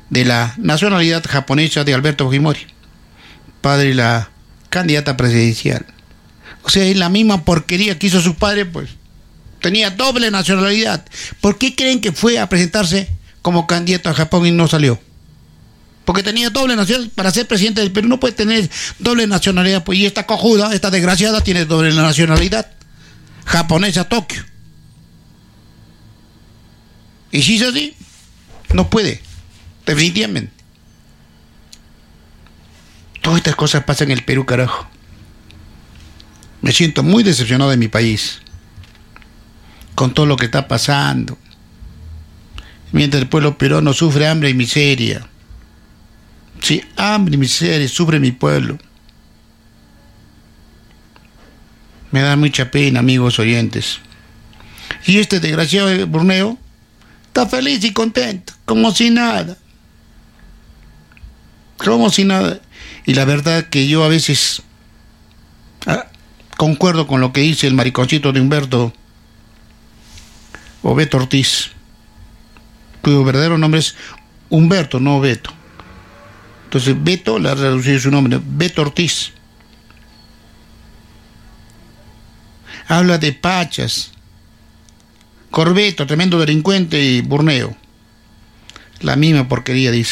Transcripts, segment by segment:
de la nacionalidad japonesa de Alberto Fujimori, padre de la candidata presidencial. O sea, es la misma porquería que hizo su padre, pues. Tenía doble nacionalidad. ¿Por qué creen que fue a presentarse como candidato a Japón y no salió? Porque tenía doble nacionalidad. Para ser presidente del Perú no puede tener doble nacionalidad, pues. Y esta cojuda, esta desgraciada, tiene doble nacionalidad japonesa, Tokio. Y si es así, no puede, definitivamente. Todas estas cosas pasan en el Perú, carajo. Me siento muy decepcionado de mi país, con todo lo que está pasando, mientras el pueblo peruano sufre hambre y miseria. Sí, hambre y miseria sufre mi pueblo. Me da mucha pena, amigos oyentes. Y este desgraciado de Borneo está feliz y contento, como si nada. Como si nada. Y la verdad que yo a veces concuerdo con lo que dice el mariconcito de Humberto o Beto Ortiz, cuyo verdadero nombre es Humberto, no Beto. Entonces Beto le ha reducido su nombre, Beto Ortiz. Habla de Pachas, Corbeto, tremendo delincuente, y Borneo. La misma porquería, dice.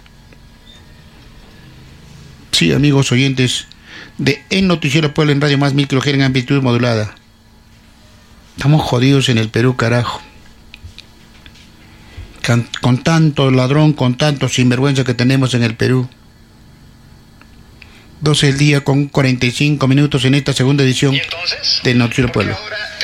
Sí, amigos oyentes de El Noticiero Pueblo en Radio Más 1000 kHz en amplitud modulada. Estamos jodidos en el Perú, carajo. Con tanto ladrón, con tanto sinvergüenza que tenemos en el Perú. 12 del día con 45 minutos en esta segunda edición del Noticiero Pueblo.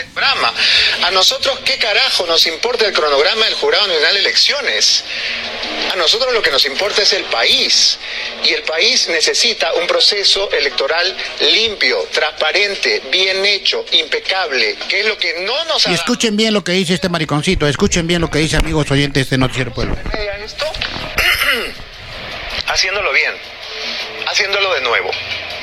A nosotros, ¿qué carajo nos importa el cronograma del Jurado Nacional de Elecciones? A nosotros lo que nos importa es el país. Y el país necesita un proceso electoral limpio, transparente, bien hecho, impecable, que es lo que no nos ha... Y escuchen bien lo que dice este mariconcito, escuchen bien lo que dice, amigos oyentes de Noticiero Pueblo. Esto, haciéndolo bien, haciéndolo de nuevo.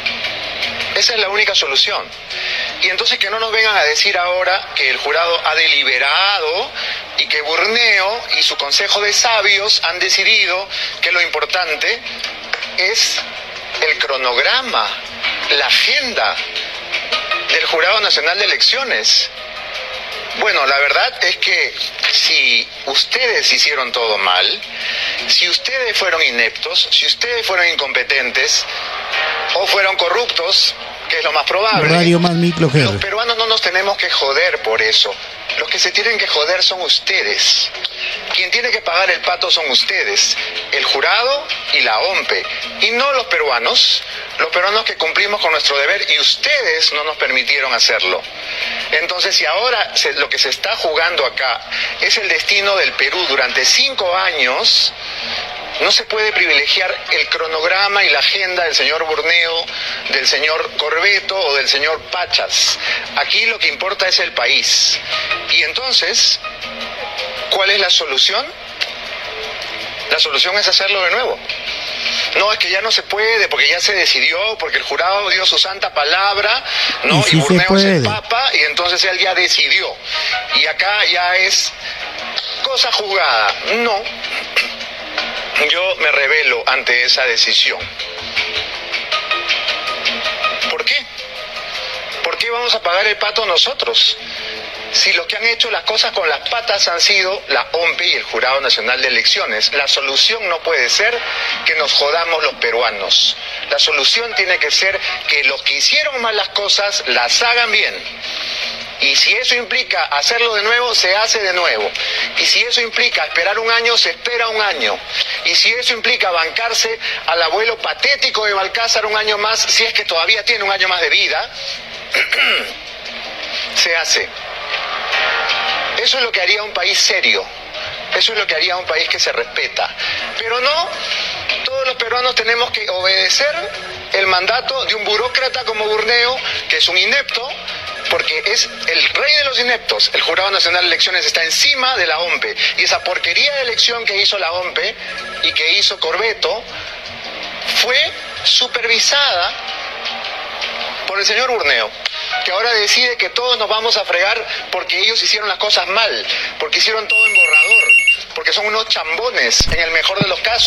Esa es la única solución. Y entonces que no nos vengan a decir ahora que el jurado ha deliberado y que Borneo y su consejo de sabios han decidido que lo importante es el cronograma, la agenda del Jurado Nacional de Elecciones. Bueno, la verdad es que si ustedes hicieron todo mal, si ustedes fueron ineptos, si ustedes fueron incompetentes o fueron corruptos, que es lo más probable, Radio Más 1000 kHz. Los peruanos no nos tenemos que joder por eso. Los que se tienen que joder son ustedes. Quien tiene que pagar el pato son ustedes, el jurado y la OMPE, y no los peruanos que cumplimos con nuestro deber, y ustedes no nos permitieron hacerlo. Entonces, si ahora lo que se está jugando acá es el destino del Perú durante 5 años, no se puede privilegiar el cronograma y la agenda del señor Borneo, del señor Corbeto o del señor Pachas. Aquí lo que importa es el país. Y entonces, ¿cuál es la solución? La solución es hacerlo de nuevo. No, es que ya no se puede, porque ya se decidió, porque el jurado dio su santa palabra, ¿no? Y Borneo es el Papa, y entonces él ya decidió. Y acá ya es cosa jugada. No. Yo me rebelo ante esa decisión. ¿Por qué? ¿Por qué vamos a pagar el pato nosotros? Si los que han hecho las cosas con las patas han sido la OMPE y el Jurado Nacional de Elecciones. La solución no puede ser que nos jodamos los peruanos. La solución tiene que ser que los que hicieron mal las cosas las hagan bien. Y si eso implica hacerlo de nuevo, se hace de nuevo. Y si eso implica esperar un año, se espera un año. Y si eso implica bancarse al abuelo patético de Balcázar un año más, si es que todavía tiene un año más de vida, se hace. Eso es lo que haría un país serio. Eso es lo que haría un país que se respeta. Pero no, todos los peruanos tenemos que obedecer el mandato de un burócrata como Borneo, que es un inepto, porque es el rey de los ineptos. El Jurado Nacional de Elecciones está encima de la OMPE. Y esa porquería de elección que hizo la OMPE y que hizo Corbeto fue supervisada por el señor Borneo, que ahora decide que todos nos vamos a fregar porque ellos hicieron las cosas mal, porque hicieron todo en borrador, porque son unos chambones en el mejor de los casos.